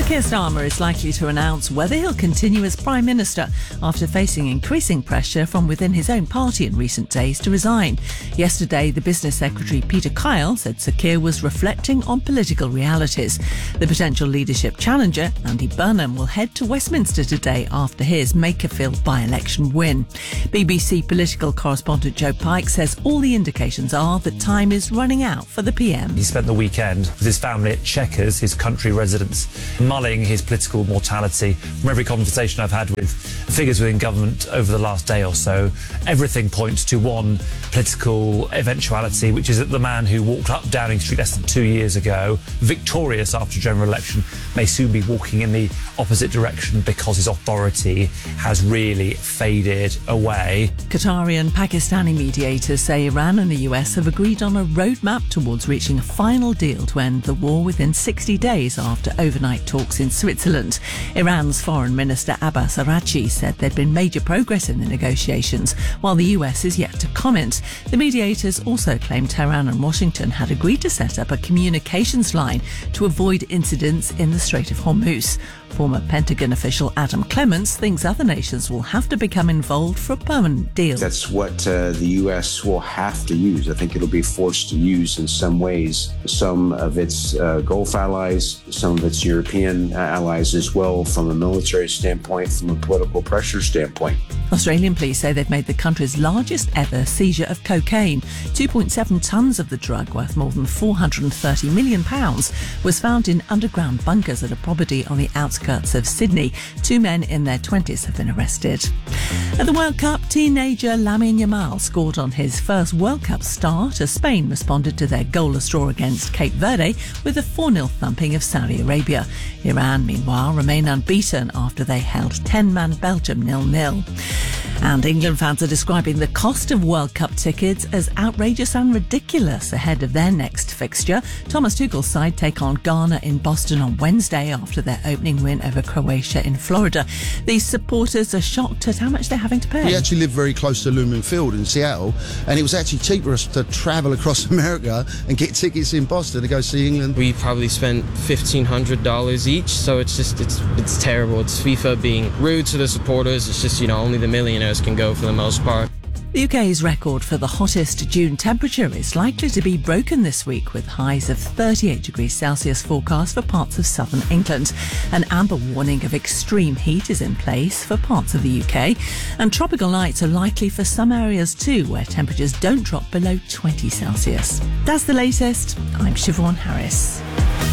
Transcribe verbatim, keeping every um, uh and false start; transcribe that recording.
Keir Starmer is likely to announce whether he'll continue as Prime Minister after facing increasing pressure from within his own party in recent days to resign. Yesterday, the Business Secretary Peter Kyle said Sir Keir was reflecting on political realities. The potential leadership challenger, Andy Burnham, will head to Westminster today after his Makerfield by-election win. B B C political correspondent Joe Pike says all the indications are that time is running out for the P M. He spent the weekend with his family at Chequers, his country residence, mulling his political mortality. From every conversation I've had with figures within government over the last day or so, everything points to one political eventuality, which is that the man who walked up Downing Street less than two years ago, victorious after a general election, may soon be walking in the opposite direction because his authority has really faded away. Qatari and Pakistani mediators say Iran and the U S have agreed on a roadmap towards reaching a final deal to end the war within sixty days after overnight talks in Switzerland. Iran's Foreign Minister Abbas Araghchi said there'd been major progress in the negotiations, while the U S is yet to comment. The mediators also claimed Tehran and Washington had agreed to set up a communications line to avoid incidents in the Strait of Hormuz. Former Pentagon official Adam Clements thinks other nations will have to become involved for a permanent deal. That's what uh, the U S will have to use. I think it'll be forced to use in some ways. Some of its uh, Gulf allies, some of its European allies as well, from a military standpoint, from a political pressure standpoint. Australian police say they've made the country's largest ever seizure of cocaine. two point seven tonnes of the drug, worth more than four hundred thirty million pounds, was found in underground bunkers at a property on the outskirts of Sydney. Two men in their twenties have been arrested. At the World Cup, teenager Lamine Yamal scored on his first World Cup start as Spain responded to their goalless draw against Cape Verde with a four nil thumping of Saudi Arabia. Iran, meanwhile, remain unbeaten after they held ten-man Belgium nil nil. And England fans are describing the cost of World Cup tickets as outrageous and ridiculous ahead of their next fixture. Thomas Tuchel's side take on Ghana in Boston on Wednesday after their opening win over Croatia in Florida. These supporters are shocked at how much they're having to pay. We actually live very close to Lumen Field in Seattle, and it was actually cheaper us to travel across America and get tickets in Boston to go see England. We probably spent fifteen hundred dollars each, so it's just, it's it's terrible. It's FIFA being rude to the supporters. It's just, you know, only the millionaires can go for the most part. The U K's record for the hottest June temperature is likely to be broken this week, with highs of thirty-eight degrees Celsius forecast for parts of southern England. An amber warning of extreme heat is in place for parts of the U K, and tropical nights are likely for some areas too, where temperatures don't drop below twenty Celsius. That's the latest. I'm Siobhan Harris.